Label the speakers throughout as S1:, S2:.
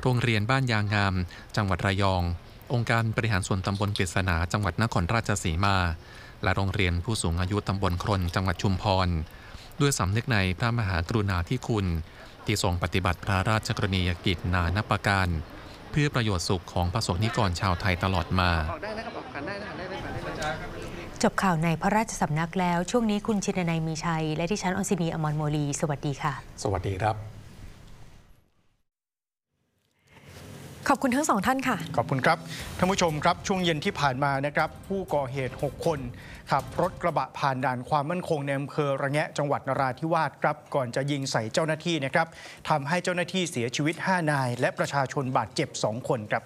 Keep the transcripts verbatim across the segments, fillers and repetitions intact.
S1: รงเรียนบ้านยางงามจังหวัดระยององค์การบริหารส่วนตำบลกฤษณาจังหวัดนครราชสีมาและโรงเรียนผู้สูงอายุตำบลครนจังหวัดชุมพรด้วยสำนึกในพระมหากรุณาธิคุณที่ทรงปฏิบัติพระราชกรณียกิจนานับประการเพื่อประโยชน์สุขของประสบนิกรชาวไทยตลอดมา
S2: จบข่าวในพระราชสำนักแล้วช่วงนี้คุณชินนัยมีชัยและดิฉันอศินีอมรโมลีสวัสดีค่ะ
S1: สวัสดีครับ
S3: ขอบคุณทั้งสองท่านค่ะ
S4: ขอบคุณครับท่านผู้ชมครับช่วงเย็นที่ผ่านมานะครับผู้ก่อเหตุหกคนขับรถกระบะผ่านด่านความมั่นคงในอำเภอระแงะจังหวัดนราธิวาสครับก่อนจะยิงใส่เจ้าหน้าที่นะครับทำให้เจ้าหน้าที่เสียชีวิตห้านายและประชาชนบาดเจ็บสองคนครับ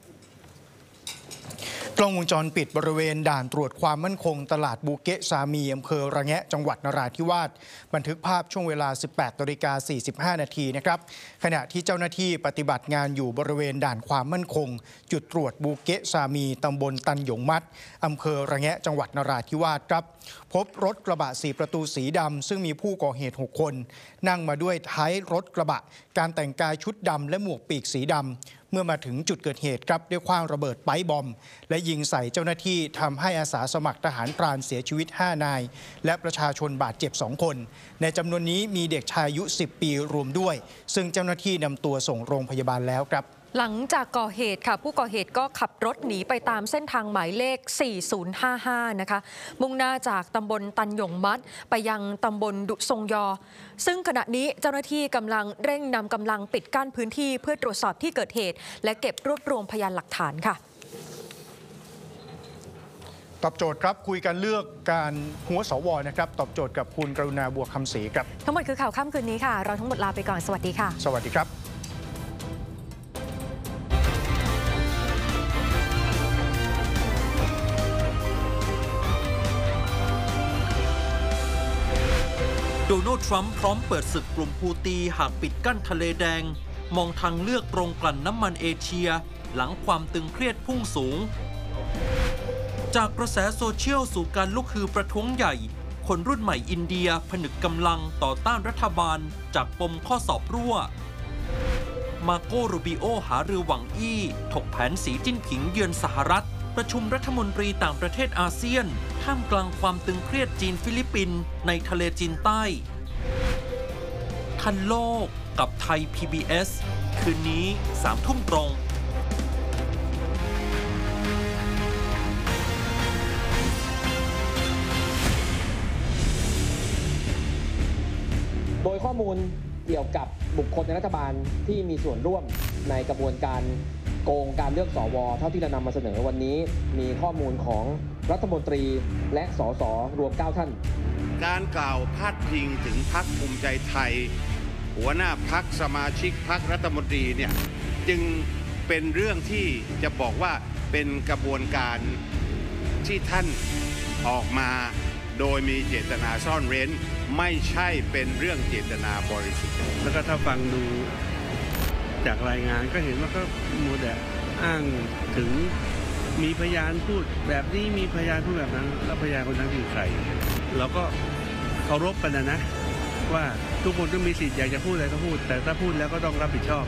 S4: กล้องวงจรปิดบริเวณด่านตรวจความมั่นคงตลาดบูเกะซามีอำเภอระแงะจังหวัดนราธิวาสบันทึกภาพช่วงเวลา สิบแปดนาฬิกาสี่สิบห้า นาทีนะครับขณะที่เจ้าหน้าที่ปฏิบัติงานอยู่บริเวณด่านความมั่นคงจุดตรวจบูเกะซามีตำบลตันหยงมัดอำเภอระแงะจังหวัดนราธิวาสครับพบรถกระบะสี่ประตูสีดำซึ่งมีผู้ก่อเหตุหกคนนั่งมาด้วยท้ายรถกระบะการแต่งกายชุดดำและหมวกปีกสีดำเมื่อมาถึงจุดเกิดเหตุครับได้ขว้างระเบิดไปบอมและยิงใส่เจ้าหน้าที่ทำให้อาสาสมัครทหารพรานเสียชีวิตห้านายและประชาชนบาดเจ็บสองคนในจำนวนนี้มีเด็กชายอายุสิบปีรวมด้วยซึ่งเจ้าหน้าที่นำตัวส่งโรงพยาบาลแล้วครับ
S3: หลังจากก่อเหตุค่ะผู้ก่อเหตุก็ขับรถหนีไปตามเส้นทางหมายเลขสี่ศูนย์ห้าห้านะคะมุ่งหน้าจากตำบลตันหยงมัดไปยังตำบลดุซงยอซึ่งขณะนี้เจ้าหน้าที่กำลังเร่งนำกำลังปิดกั้นพื้นที่เพื่อตรวจสอบที่เกิดเหตุและเก็บรวบรวมพยานหลักฐานค่ะ
S4: ตอบโจทย์ครับคุยกันเลือกการหัวสวนะครับตอบโจทย์กับคุณกรุณาบัวคำศรีครับ
S3: ทั้งหมดคือข่าวค่ำคืนนี้ค่ะเราทั้งหมดลาไปก่อนสวัสดีค่ะ
S4: สวัสดีครับ
S5: โดนัลด์ทรัมป์พร้อมเปิดศึกกลุ่มฮูตีหากปิดกั้นทะเลแดงมองทางเลือกโรงกลั่นน้ำมันเอเชียหลังความตึงเครียดพุ่งสูงจากกระแสโซเชียลสู่การลุกฮือประท้วงใหญ่คนรุ่นใหม่อินเดียผนึกกำลังต่อต้านรัฐบาลจากปมข้อสอบรั่วมาโกรูบิโอหารือหวังอี้ถกแผนสีจิ้นผิงเยือนสหรัฐประชุมรัฐมนตรีต่างประเทศอาเซียนท่ามกลางความตึงเครียดจีนฟิลิปปินส์ในทะเลจีนใต้ทันโลกกับไทย พี บี เอส คืนนี้สามทุ่มตรง
S6: โดยข้อมูลเกี่ยวกับบุคคลในรัฐบาลที่มีส่วนร่วมในกระบวนการโกงการเลือกสวเท่าที่เรานำมาเสนอวันนี้มีข้อมูลของรัฐมนตรีและสสรวมเก้าท่าน
S7: การกล่าวพาดพิงถึงพรรคภูมิใจไทยหัวหน้าพรรคสมาชิกพรรครัฐมนตรีเนี่ยจึงเป็นเรื่องที่จะบอกว่าเป็นกระบวนการที่ท่านออกมาโดยมีเจตนาซ่อนเร้นไม่ใช่เป็นเรื่องเจตนาบริสุทธิ์
S8: แล้วก็ถ้าฟังดูจากรายงานก็เห็นว่าก็มัวแต่อ้างถึงมีพยานพูดแบบนี้มีพยานพูดแบบนั้นแล้วพยานคนนั้นคือใครเราก็เคารพกันนะนะว่าทุกคนต้องมีสิทธิ์อยากจะพูดอะไรก็พูดแต่ถ้าพูดแล้วก็ต้องรับผิดชอบ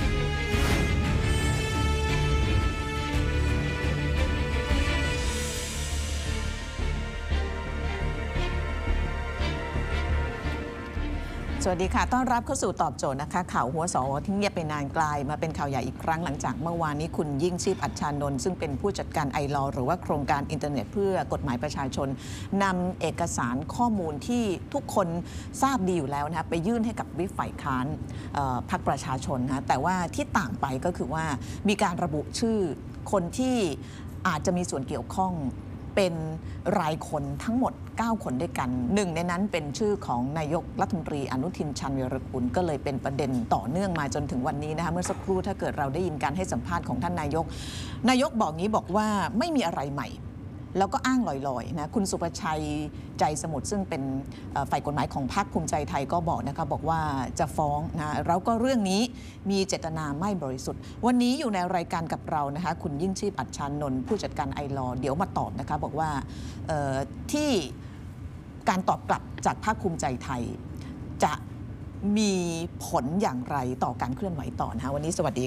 S9: สวัสดีค่ะต้อนรับเข้าสู่ตอบโจทย์นะคะข่าวหัวสวที่เงียบไปนานกลายมาเป็นข่าวใหญ่อีกครั้งหลังจากเมื่อวานนี้คุณยิ่งชีพอัจฉานนท์ซึ่งเป็นผู้จัดการไอลอหรือว่าโครงการอินเทอร์เน็ตเพื่อกฎหมายประชาชนนำเอกสารข้อมูลที่ทุกคนทราบดีอยู่แล้วนะคะไปยื่นให้กับวิปฝ่ายค้านพรรคประชาชนนะแต่ว่าที่ต่างไปก็คือว่ามีการระบุชื่อคนที่อาจจะมีส่วนเกี่ยวข้องเป็นรายคนทั้งหมดเก้าคนด้วยกันหนึ่งในนั้นเป็นชื่อของนายกรัฐมนตรีอนุทินชาญวีรกูลก็เลยเป็นประเด็นต่อเนื่องมาจนถึงวันนี้นะคะเมื่อสักครู่ถ้าเกิดเราได้ยินการให้สัมภาษณ์ของท่านนายกนายกบอกงี้บอกว่าไม่มีอะไรใหม่แล้วก็อ้างลอยๆนะคุณสุประชัยใจสมุทรซึ่งเป็นฝ่ายกฎหมายของพรรคภูมิใจไทยก็บอกนะคะบอกว่าจะฟ้องนะแล้วก็เรื่องนี้มีเจตนาไม่บริสุทธิ์วันนี้อยู่ในรายการกับเรานะคะคุณยิ่งชีพอัจฉานนท์ผู้จัดการไอลอเดี๋ยวมาตอบนะคะบอกว่าที่การตอบกลับจากพรรคภูมิใจไทยจะมีผลอย่างไรต่อการเคลื่อนไหวต่อนะคะวันนี้สวัสดี